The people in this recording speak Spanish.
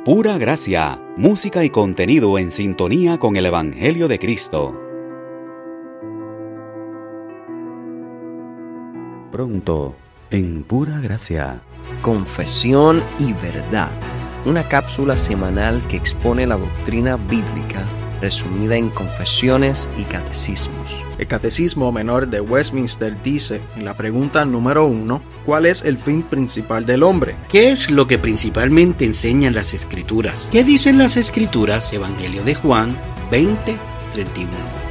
Pura gracia, música y contenido en sintonía con el Evangelio de Cristo. Pronto, en Pura Gracia. Confesión y verdad. Una cápsula semanal que expone la doctrina bíblica resumida en confesiones y catecismos. El Catecismo Menor de Westminster dice, en la pregunta número 1, ¿cuál es el fin principal del hombre? ¿Qué es lo que principalmente enseñan las Escrituras? ¿Qué dicen las Escrituras? Evangelio de Juan 20:31.